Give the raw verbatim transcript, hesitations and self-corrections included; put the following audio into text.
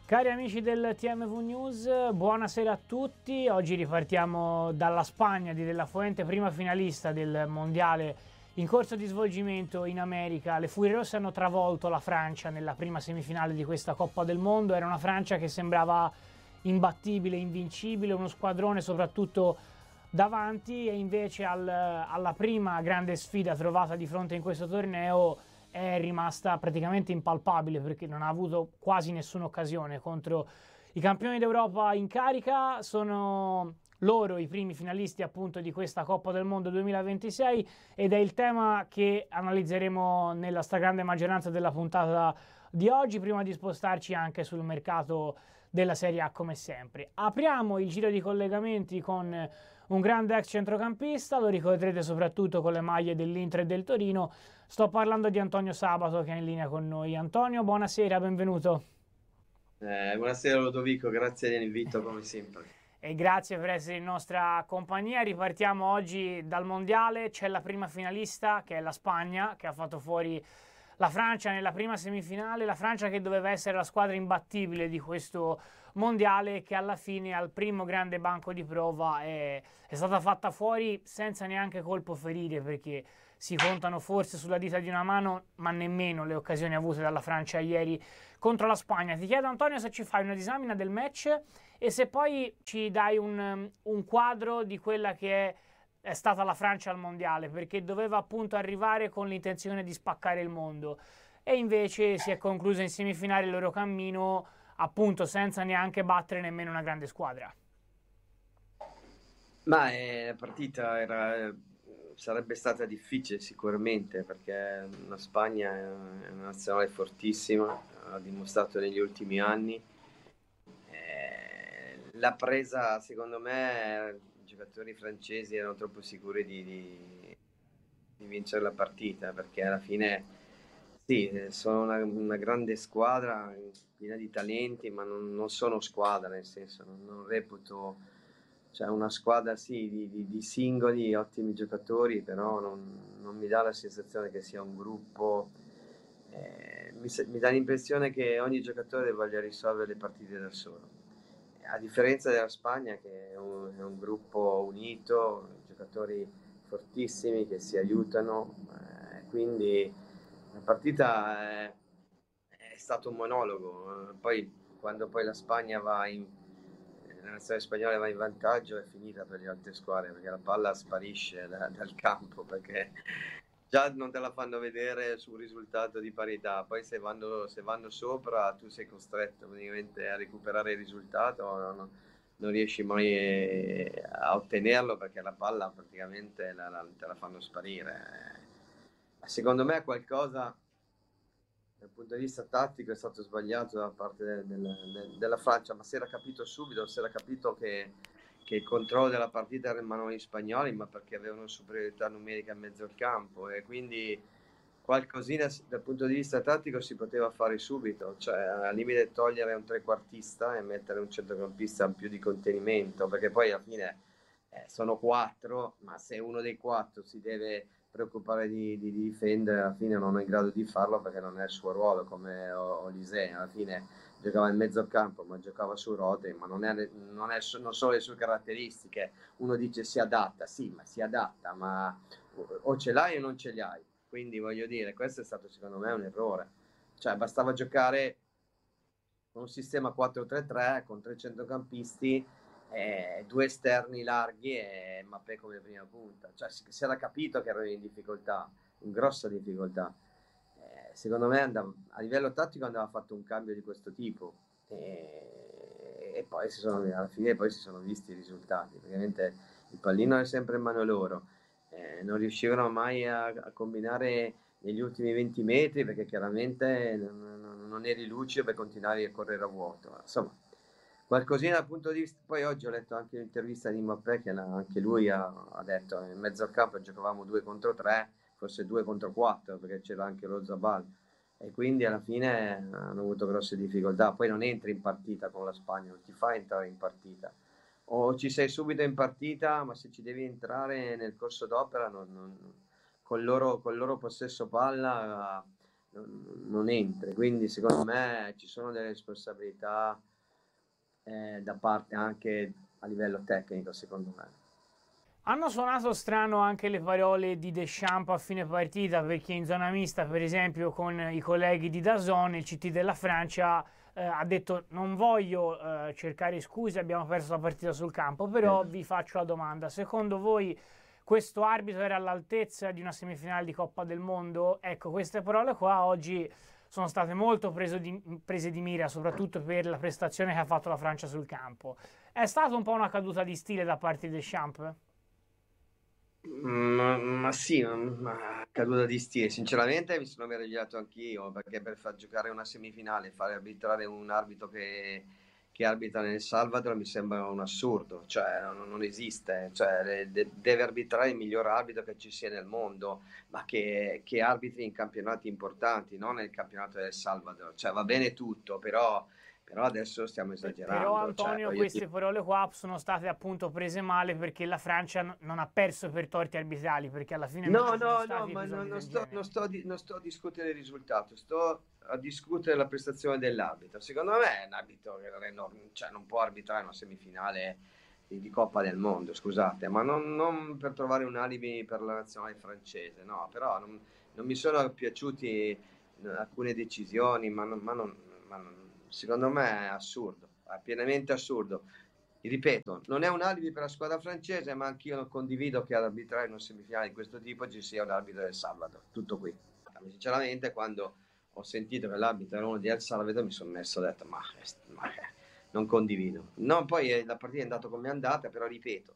Cari amici del T M V News, buonasera a tutti. Oggi ripartiamo dalla Spagna di De La Fuente, prima finalista del mondiale in corso di svolgimento in America. Le Furie Rosse hanno travolto la Francia nella prima semifinale di questa Coppa del Mondo. Era una Francia che sembrava imbattibile, invincibile, uno squadrone soprattutto davanti, e invece al, alla prima grande sfida trovata di fronte in questo torneo è rimasta praticamente impalpabile, perché non ha avuto quasi nessuna occasione contro i campioni d'Europa in carica. Sono loro i primi finalisti appunto di questa Coppa del Mondo duemilaventisei ed è il tema che analizzeremo nella stragrande maggioranza della puntata di oggi, prima di spostarci anche sul mercato della Serie A come sempre. Apriamo il giro di collegamenti con un grande ex centrocampista, lo ricorderete soprattutto con le maglie dell'Inter e del Torino. Sto parlando di Antonio Sabato, che è in linea con noi. Antonio, buonasera, benvenuto. Eh, buonasera Lodovico, grazie dell'invito come sempre. E grazie per essere in nostra compagnia. Ripartiamo oggi dal mondiale. C'è la prima finalista, che è la Spagna, che ha fatto fuori la Francia nella prima semifinale. La Francia che doveva essere la squadra imbattibile di questo mondiale, che alla fine al primo grande banco di prova è, è stata fatta fuori senza neanche colpo ferire, perché si contano forse sulla dita di una mano, ma nemmeno le occasioni avute dalla Francia ieri contro la Spagna. Ti chiedo, Antonio, se ci fai una disamina del match e se poi ci dai un, un quadro di quella che è, è stata la Francia al mondiale, perché doveva appunto arrivare con l'intenzione di spaccare il mondo e invece si è concluso in semifinale il loro cammino appunto senza neanche battere nemmeno una grande squadra. Ma eh, la partita era, sarebbe stata difficile sicuramente perché la Spagna è una nazionale fortissima, ha dimostrato negli ultimi anni. Eh, l'ha presa, secondo me, i giocatori francesi erano troppo sicuri di, di- di vincere la partita perché alla fine sì, eh, sono una, una grande squadra piena di talenti, ma non, non sono squadra, nel senso, non, non reputo, cioè una squadra sì di, di- di singoli ottimi giocatori, però non, non mi dà la sensazione che sia un gruppo. Eh, mi, se- mi dà l'impressione che ogni giocatore voglia risolvere le partite da solo. A differenza della Spagna, che è un, è un gruppo unito, giocatori fortissimi che si aiutano, eh, quindi la partita è, è stato un monologo. eh, Poi, quando poi la Spagna va in, la nazionale spagnola va in vantaggio, è finita per le altre squadre perché la palla sparisce da- dal campo perché già non te la fanno vedere sul risultato di parità. Poi, se vanno, se vanno sopra, tu sei costretto praticamente a recuperare il risultato. Non, non riesci mai eh, a ottenerlo perché la palla praticamente la- la- te la fanno sparire. Eh, Secondo me qualcosa dal punto di vista tattico è stato sbagliato da parte del- del- della Francia, ma si era capito subito, si era capito che, che il controllo della partita era in mano agli spagnoli, ma perché avevano superiorità numerica in mezzo al campo e quindi qualcosina s- dal punto di vista tattico si poteva fare subito, cioè al limite togliere un trequartista e mettere un centrocampista in più di contenimento, perché poi alla fine eh, sono quattro, ma se uno dei quattro si deve preoccupare di, di- di difendere, alla fine non è in grado di farlo perché non è il suo ruolo, come O- Olise, alla fine giocava in mezzo campo, ma giocava su rote, ma non, è, non, è, non sono le sue caratteristiche. Uno dice si adatta, sì, ma si adatta, ma o ce l'hai o non ce li hai. Quindi voglio dire, questo è stato secondo me un errore. Cioè, bastava giocare con un sistema quattro tre tre con tre centrocampisti, eh, due esterni larghi e Mbappé come prima punta. Cioè, si, si era capito che erano in difficoltà, in grossa difficoltà. Eh, secondo me andava, a livello tattico andava fatto un cambio di questo tipo e, e poi si sono, alla fine poi si sono visti i risultati. Ovviamente il pallino è sempre in mano loro, eh, non riuscivano mai a, a combinare negli ultimi venti metri perché chiaramente non, non, non eri lucido per continuare a correre a vuoto. Insomma, qualcosina dal punto di vista. Poi oggi ho letto anche l'intervista di Mbappé che la, anche lui ha, ha detto in mezzo al campo giocavamo due contro tre, forse due contro quattro perché c'era anche lo Zabal e quindi alla fine hanno avuto grosse difficoltà. Poi non entri in partita con la Spagna, non ti fa entrare in partita. O ci sei subito in partita, ma se ci devi entrare nel corso d'opera non, non, col loro, col loro possesso palla non, non entri. Quindi secondo me ci sono delle responsabilità eh, da parte anche a livello tecnico, secondo me. Hanno suonato strano anche le parole di Deschamps a fine partita, perché in zona mista, per esempio, con i colleghi di DAZN, il C T della Francia eh, ha detto: non voglio eh, cercare scuse, abbiamo perso la partita sul campo, però vi faccio la domanda: secondo voi questo arbitro era all'altezza di una semifinale di Coppa del Mondo? Ecco, queste parole qua oggi sono state molto preso di, prese di mira, soprattutto per la prestazione che ha fatto la Francia sul campo. È stata un po' una caduta di stile da parte di Deschamps? Ma, ma sì, ma, ma caduta di stile. Sinceramente mi sono meravigliato anch'io, perché per far giocare una semifinale, fare arbitrare un arbitro che, che arbitra nel Salvador mi sembra un assurdo, cioè non, non esiste, cioè, de- deve arbitrare il miglior arbitro che ci sia nel mondo, ma che, che arbitri in campionati importanti, non nel campionato del Salvador. Cioè va bene tutto, però, però adesso stiamo Però esagerando, cioè, Antonio, voglio dire. queste parole qua sono state appunto prese male perché la Francia n- non ha perso per torti arbitrali, perché alla fine non No, ci sono no, no, stati ma no- episodi non del sto, non genere. sto di- non sto a discutere il risultato, sto a discutere la prestazione dell'arbitro. Secondo me è un arbitro che non, è norm- cioè, non può arbitrare una semifinale di, di Coppa del Mondo, scusate, ma non, non per trovare un alibi per la nazionale francese, no, però non, non mi sono piaciuti eh, alcune decisioni, ma, non- ma non- ma non- secondo me è assurdo, è pienamente assurdo. Ripeto, non è un alibi per la squadra francese, ma anch'io non condivido che ad arbitrare in una semifinale di questo tipo ci sia un arbitro del Salvador. Tutto qui. Sinceramente, quando ho sentito che l'arbitro era uno di El Salvador, mi sono messo e ho detto, ma, ma non condivido. No, poi eh, la partita è andata come è andata, però ripeto,